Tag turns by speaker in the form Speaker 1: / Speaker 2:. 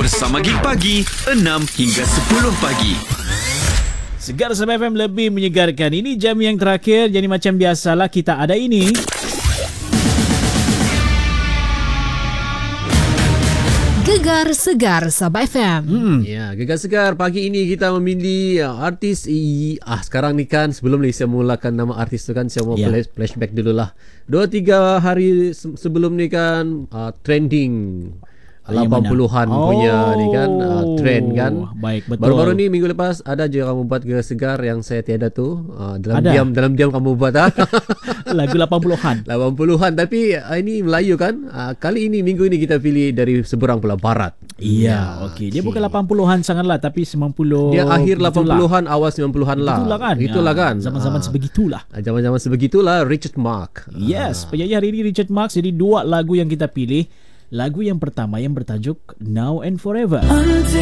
Speaker 1: bersama Gig Pagi 6 hingga 10 pagi.
Speaker 2: Segar Sabah FM lebih menyegarkan. Ini jam yang terakhir, jadi macam biasalah kita ada ini.
Speaker 3: Gegar Segar Sabah FM.
Speaker 4: Ya, Gegar Segar pagi ini kita memilih artis. Sekarang ni kan sebelum ni saya mulakan nama artis tu kan, saya mau flashback dulu lah. 2-3 hari sebelum ni kan trending 80-an punya ni kan trend kan.
Speaker 2: Baik, betul.
Speaker 4: Baru-baru ni minggu lepas ada je kamu buat Gegar Segar yang saya tiada tu. Dalam diam kamu buat
Speaker 2: lagu 80-an.
Speaker 4: 80-an tapi ini Melayu kan. Kali ini minggu ini kita pilih dari seberang Pulau Barat.
Speaker 2: Iya, okey. Dia bukan 80-an sangatlah tapi 90.
Speaker 4: Dia akhir 80-an awal 90-an lah.
Speaker 2: Itulah kan.
Speaker 4: kan.
Speaker 2: Zaman-zaman sebegitulah.
Speaker 4: Zaman-zaman sebegitulah Richard Mark.
Speaker 2: Yes, penyanyi hari ini Richard Mark. Jadi 2 lagu yang kita pilih. Lagu yang pertama yang bertajuk Now and Forever.